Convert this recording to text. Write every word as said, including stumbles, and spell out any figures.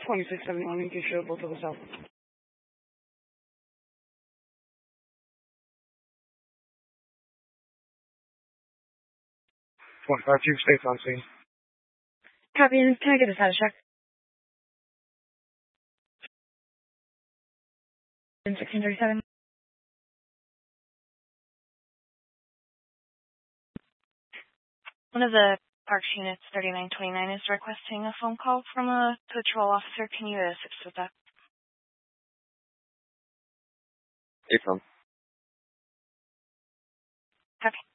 twenty-six seventy-one in case you both of us out. twenty-five Chief States on scene. Copy, and can I get a status check? sixteen thirty-seven. One of the Parks units, thirty-nine twenty-nine, is requesting a phone call from a patrol officer. Can you assist with that? Affirm. Copy.